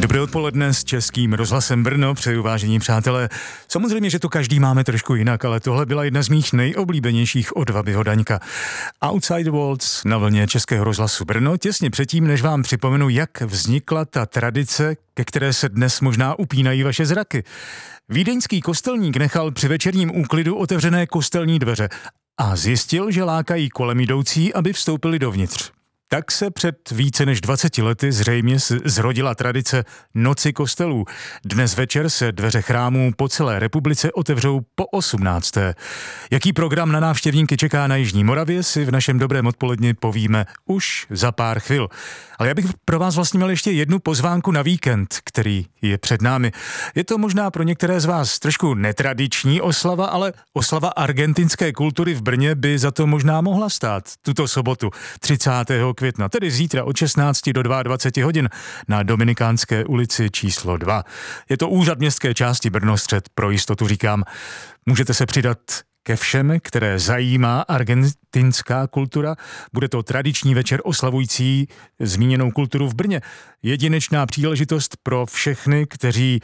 Dobré odpoledne s Českým rozhlasem Brno, přeju vážení přátelé. Samozřejmě, že to každý máme trošku jinak, ale tohle byla jedna z mých nejoblíbenějších od Vabyho Daňka. Outside the Walls na vlně Českého rozhlasu Brno, těsně předtím, než vám připomenu, jak vznikla ta tradice, ke které se dnes možná upínají vaše zraky. Vídeňský kostelník nechal při večerním úklidu otevřené kostelní dveře a zjistil, že lákají kolem jdoucí, aby vstoupili dovnitř. Tak se před více než 20 lety zřejmě zrodila tradice Noci kostelů. Dnes večer se dveře chrámů po celé republice otevřou po 18. Jaký program na návštěvníky čeká na Jižní Moravě, si v našem dobrém odpoledni povíme už za pár chvil. Ale já bych pro vás vlastně měl ještě jednu pozvánku na víkend, který je před námi. Je to možná pro některé z vás trošku netradiční oslava, ale oslava argentinské kultury v Brně by za to možná mohla stát tuto sobotu 30. května, tedy zítra od 16 do 22 hodin na Dominikánské ulici číslo 2. Je to úřad městské části Brnostřed, pro jistotu říkám. Můžete se přidat ke všem, které zajímá argentinská kultura. Bude to tradiční večer oslavující zmíněnou kulturu v Brně. Jedinečná příležitost pro všechny, kteří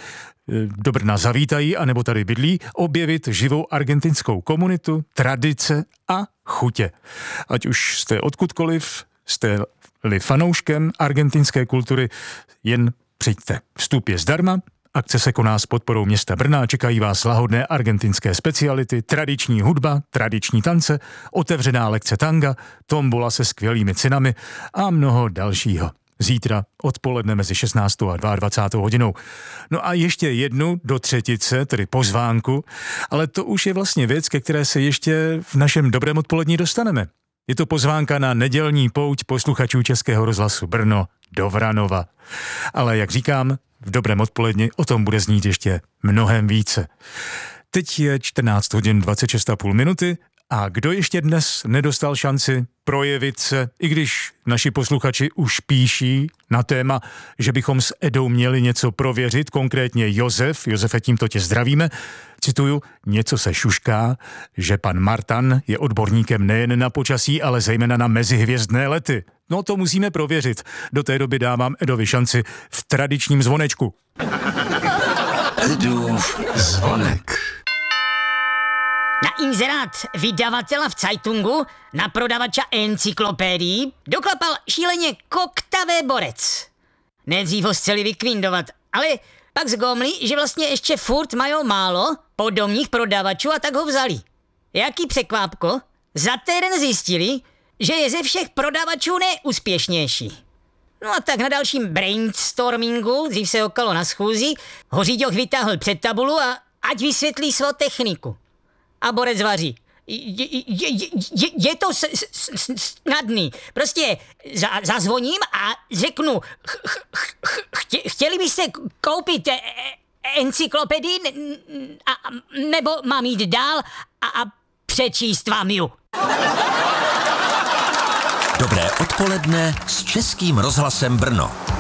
do Brna zavítají anebo tady bydlí, objevit živou argentinskou komunitu, tradice a chutě. Ať už jste odkudkoliv, jste-li fanouškem argentinské kultury, jen přijďte. Vstup je zdarma. Akce se koná s podporou města Brna, čekají vás lahodné argentinské speciality, tradiční hudba, tradiční tance, otevřená lekce tanga, tombola se skvělými cenami a mnoho dalšího. Zítra odpoledne mezi 16. a 22. hodinou. No a ještě jednu do třetice, tedy pozvánku, ale to už je vlastně věc, ke které se ještě v našem dobrém odpolední dostaneme. Je to pozvánka na nedělní pouť posluchačů Českého rozhlasu Brno do Vranova. Ale jak říkám, v dobrém odpoledni o tom bude znít ještě mnohem více. Teď je 14 hodin 26,5 minuty a kdo ještě dnes nedostal šanci projevit se, i když naši posluchači už píší na téma, že bychom s Edou měli něco prověřit, konkrétně Josefe, tímto tě zdravíme, cituju, něco se šušká, že pan Martan je odborníkem nejen na počasí, ale zejména na mezihvězdné lety. No to musíme prověřit. Do té doby dávám Edovi šanci v tradičním zvonečku. Edův zvonek. Na inzerát vydavatela v Zeitungu na prodavača encyklopédií doklapal šíleně koktavé borec. Nejdřív ho chceli vykvindovat, ale pak zgomli, že vlastně ještě furt mají málo podomních prodavačů a tak ho vzali. Jaký překvápko, za týden zjistili, že je ze všech prodavačů nejúspěšnější. No a tak na dalším brainstormingu, dřív se okolo na schůzi, ho řiďoch vytáhl před tabulu a ať vysvětlí svou techniku. A borec vaří. Je to snadný. Prostě zazvoním a řeknu, chtěli byste koupit encyklopedii, nebo mám jít dál a přečíst vám ju. Dobré odpoledne s Českým rozhlasem Brno.